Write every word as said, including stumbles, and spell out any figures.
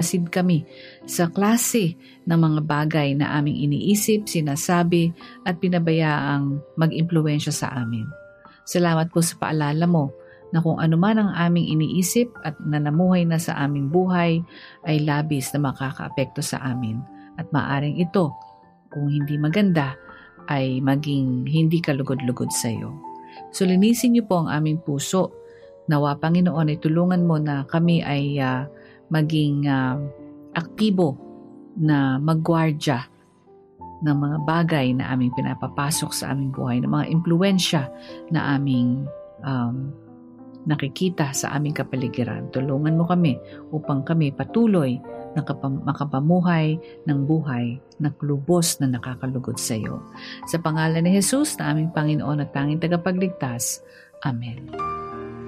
mapansin kami sa klase ng mga bagay na aming iniisip, sinasabi at pinabayaang mag-impluwensya sa amin. Salamat po sa paalala mo na kung ano man ang aming iniisip at nanamuhay na sa aming buhay ay labis na makakaapekto sa amin. At maaring ito, kung hindi maganda, ay maging hindi kalugod-lugod sa iyo. So linisin niyo po ang aming puso. Nawa Panginoon ay tulungan mo na kami ay uh, maging uh, aktibo na magwardya ng mga bagay na aming pinapapasok sa aming buhay, ng mga impluwensya na aming um, nakikita sa aming kapaligiran. Tulungan mo kami upang kami patuloy na kapam- makapamuhay ng buhay na lubos na nakakalugod sa iyo. Sa pangalan ni Jesus na aming Panginoon at tanging tagapagligtas. Amen.